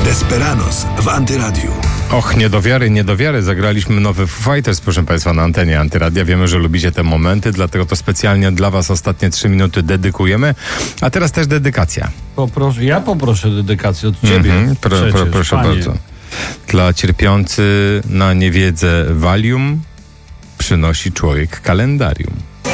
Desperados w Antyradiu. Och, niedowiary. Zagraliśmy nowy Foo Fighters, proszę Państwa, na antenie Antyradia. Wiemy, że lubicie te momenty, dlatego to specjalnie dla Was ostatnie 3 minuty dedykujemy. A teraz też dedykacja. Ja poproszę dedykację od Ciebie. Proszę bardzo. Dla cierpiący na niewiedzę Valium przynosi człowiek kalendarium.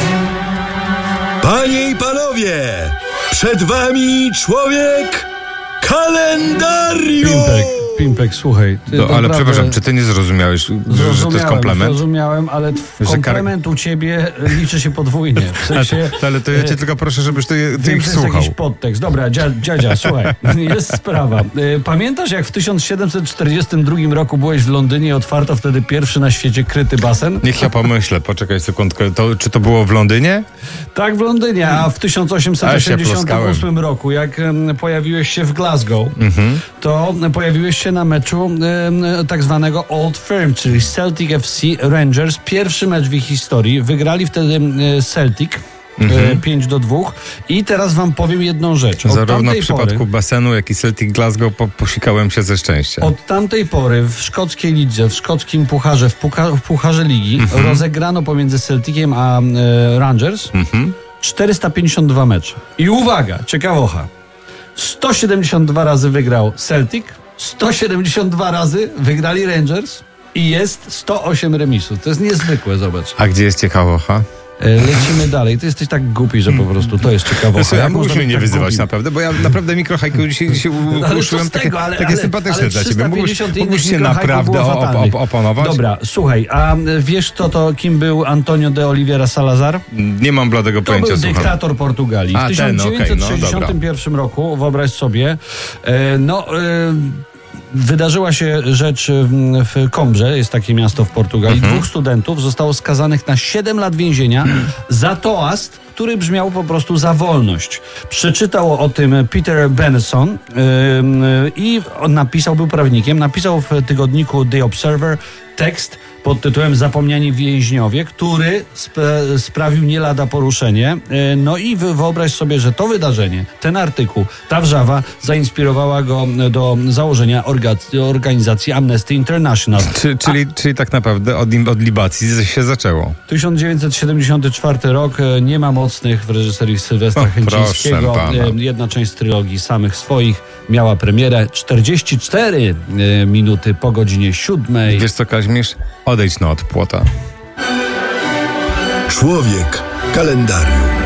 Panie i panowie, przed wami człowiek kalendarium! Pimpek, słuchaj. Ale przepraszam, czy ty nie zrozumiałeś, że to jest komplement? Zrozumiałem, ale komplement u ciebie liczy się podwójnie. W sensie, ale to ja cię tylko proszę, żebyś ty ich słuchał. Jest jakiś podtekst. Dobra, dziadzia, słuchaj. Jest sprawa. Pamiętasz, jak w 1742 roku byłeś w Londynie i otwarto wtedy pierwszy na świecie kryty basen? Niech ja pomyślę, poczekaj sekundkę. Czy to było w Londynie? Tak, w Londynie, a w 1888 roku, jak pojawiłeś się w Glasgow, to pojawiłeś się na meczu tak zwanego Old Firm, czyli Celtic FC Rangers. Pierwszy mecz w ich historii. Wygrali wtedy Celtic 5-2. I teraz wam powiem jedną rzecz. Zarówno w przypadku basenu, jak i Celtic Glasgow posikałem się ze szczęścia. Od tamtej pory w szkockiej lidze, w szkockim pucharze, w pucharze ligi rozegrano pomiędzy Celticiem a Rangers 452 mecze. I uwaga, ciekawocha. 172 razy wygrał Celtic, 172 razy wygrali Rangers i jest 108 remisów. To jest niezwykłe, zobacz. A gdzie jest ciekawocha? Lecimy dalej. Ty jesteś tak głupi, że po prostu to jest ciekawocha. Ja mógłbyś mnie nie wyzywać naprawdę, bo ja naprawdę mikrohajku dzisiaj uszyłem takie sympatyczne dla ciebie. Mógłbyś się naprawdę oponować? Dobra, słuchaj, a wiesz kim był Antonio de Oliveira Salazar? Nie mam bladego pojęcia. To był dyktator Portugalii. W 1961 roku, wyobraź sobie, wydarzyła się rzecz w Combrze, jest takie miasto w Portugalii. 2 studentów zostało skazanych na 7 lat więzienia za toast, który brzmiał po prostu za wolność. Przeczytał o tym Peter Benson i był prawnikiem, napisał w tygodniku The Observer tekst pod tytułem Zapomniani więźniowie, który sprawił nie lada poruszenie. No i wyobraź sobie, że to wydarzenie, ten artykuł, ta wrzawa zainspirowała go do założenia organizacji Amnesty International. Czyli tak naprawdę od libacji się zaczęło. 1974 rok, Nie ma mocnych w reżyserii Sylwestra Chęcińskiego. Jedna część trylogii Samych swoich miała premierę 44 minuty po godzinie 7. Wiesz co, Kaźmierz? Odejdź no od płota. Człowiek kalendarium.